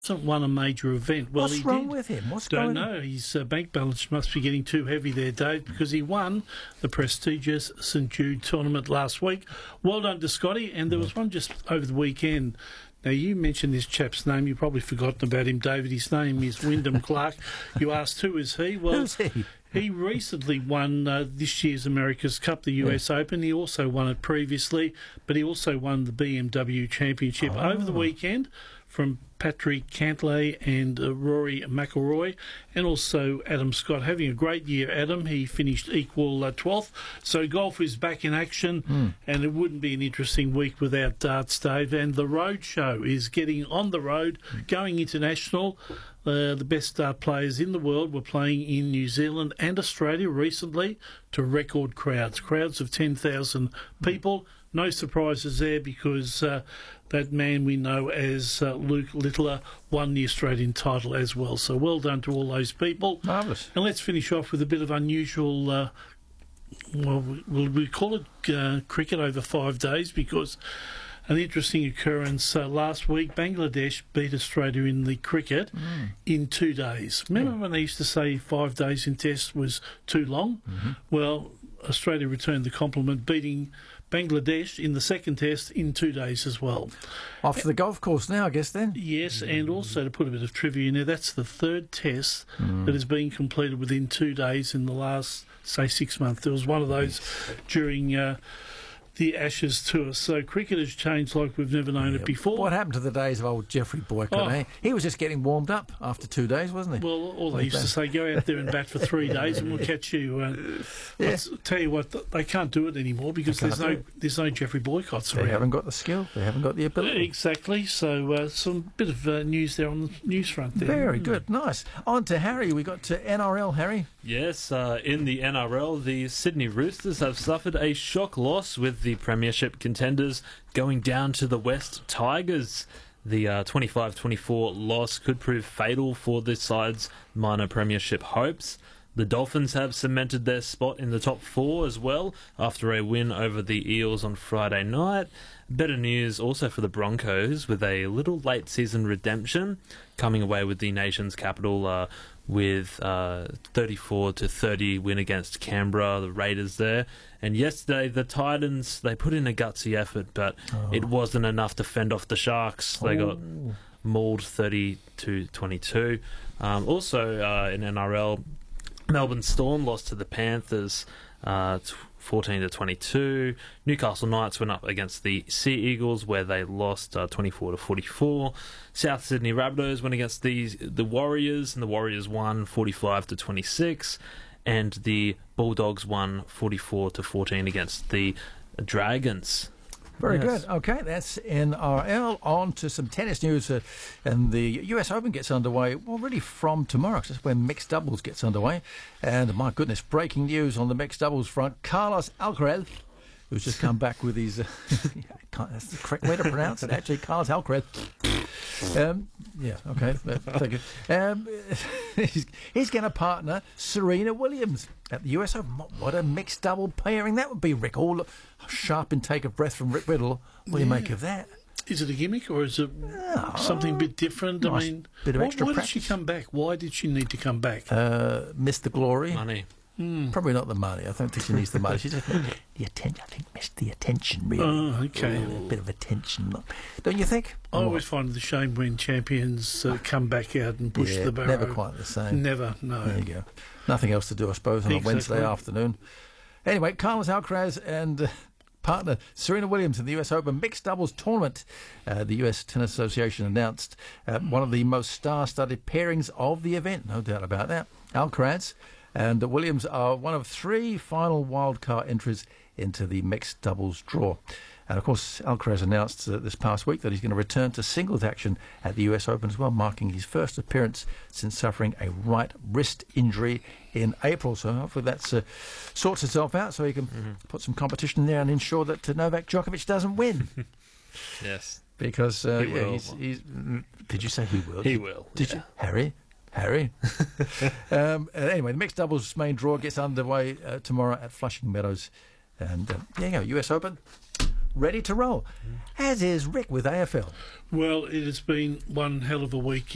hasn't won a major event. Well, What's wrong with him? What's going on? Don't know. His bank balance must be getting too heavy there, Dave, because he won the prestigious St Jude tournament last week. Well done to Scotty, and there was one just over the weekend. Now, you mentioned this chap's name. You've probably forgotten about him, David. His name is Wyndham Clark. You asked, who is he? Well, Who's he? He recently won this year's America's Cup, the US Open. He also won it previously, but he also won the BMW Championship over the weekend from Patrick Cantlay and Rory McIlroy, and also Adam Scott. Having a great year, Adam. He finished equal 12th. So golf is back in action, and it wouldn't be an interesting week without darts, Dave. And the road show is getting on the road, going international. The best players in the world were playing in New Zealand and Australia recently to record crowds of 10,000 people. No surprises there because that man we know as Luke Littler won the Australian title as well. So well done to all those people. Marvellous. And let's finish off with a bit of unusual, well, we call it cricket over 5 days because an interesting occurrence last week. Bangladesh beat Australia in the cricket in 2 days. Remember when they used to say 5 days in Test was too long? Well, Australia returned the compliment, beating Bangladesh in the second Test in 2 days as well. Off to the golf course now, I guess, then? Yes, and also to put a bit of trivia in there, that's the third Test that has been completed within 2 days in the last, say, 6 months. There was one of those during the Ashes tour. So cricket has changed like we've never known it before. What happened to the days of old Geoffrey Boycott, eh? He was just getting warmed up after 2 days, wasn't he? Well, all they used to say, go out there and bat for 3 days and we'll catch you. I'll tell you what, they can't do it anymore because there's no Geoffrey Boycotts around. They haven't got the skill. They haven't got the ability. Exactly. So some bit of news there on the news front there. Very good. Nice. On to Harry. We got to NRL, Harry. Yes, in the NRL, the Sydney Roosters have suffered a shock loss with the premiership contenders going down to the West Tigers. The 25-24 loss could prove fatal for this side's minor premiership hopes. The Dolphins have cemented their spot in the top 4 as well after a win over the Eels on Friday night. Better news also for the Broncos with a little late season redemption, coming away with the nation's capital with 34-30 win against Canberra, the Raiders there. And yesterday the Titans, they put in a gutsy effort, but it wasn't enough to fend off the Sharks. They got mauled 30-22. Also in NRL, Melbourne Storm lost to the Panthers 14-22. Newcastle Knights went up against the Sea Eagles where they lost 24-44. South Sydney Rabbitohs went against the Warriors and the Warriors won 45-26. And the Bulldogs won 44-14 against the Dragons. Very good. Okay, that's NRL. On to some tennis news. And the US Open gets underway, well, really from tomorrow, 'cause that's when mixed doubles gets underway. And, my goodness, breaking news on the mixed doubles front. Carlos Alcaraz, who's just come back with his... that's the correct way to pronounce it, actually. Carlos Alcaraz. Yeah, okay. Thank you. He's going to partner Serena Williams at the US Open. What a mixed double pairing that would be, Rick. All sharp intake of breath from Rick Riddle. What do you make of that? Is it a gimmick or is it something a bit different? Nice I mean, bit of extra why did practice. she come back? Why did she need to come back? Missed the glory. Money. Probably not the money. I don't think she needs the money. She just the attention. I think missed the attention, really. Oh, okay. A bit of attention, don't you think? I always find it a shame when champions come back out and push the barrow. Never quite the same. Never, no. There you go. Nothing else to do, I suppose, on a Exactly. Wednesday afternoon. Anyway, Carlos Alcaraz and partner Serena Williams in the US Open mixed doubles tournament. The US Tennis Association announced one of the most star-studded pairings of the event. No doubt about that. Alcaraz and Williams are one of 3 final wildcard entries into the mixed doubles draw. And, of course, Alcaraz announced this past week that he's going to return to singles action at the US Open as well, marking his first appearance since suffering a right wrist injury in April. So hopefully that sorts itself out so he can put some competition in there and ensure that Novak Djokovic doesn't win. Yes. Because, will. he's did you say he will? He will. Did you? Harry? Anyway, the mixed doubles main draw gets underway tomorrow at Flushing Meadows. And there you go, US Open, ready to roll. As is Rick with AFL. Well, it has been one hell of a week